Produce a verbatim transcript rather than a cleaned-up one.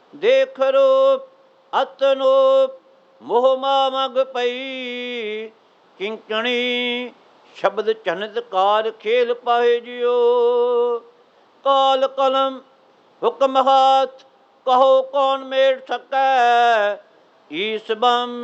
ਦੇਖ ਰੂਪ ਅਤਨੂਪ ਮੋਹ ਮਾਮਗ ਪਈ। ਕਿੰਕਣੀ ਸ਼ਬਦ ਚਨਤਕਾਰ ਖੇਲ ਪਾਏ ਜਿਉ। ਕਾਲ ਕਲਮ ਹੁਕਮ ਹਾਥ ਕਹੋ ਕੌਣ ਮੇਟ ਸਕੈ। ਈਸ ਬਮ